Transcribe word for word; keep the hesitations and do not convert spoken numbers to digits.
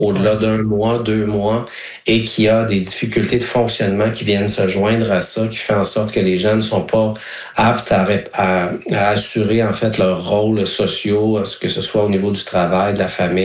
au-delà Ouais. d'un mois, deux mois, et qui a des difficultés de fonctionnement qui viennent se joindre à ça, qui fait en sorte que les gens ne sont pas aptes à, rép- à, à assurer en fait leurs rôles sociaux, ce que ce soit au niveau du travail, de la famille.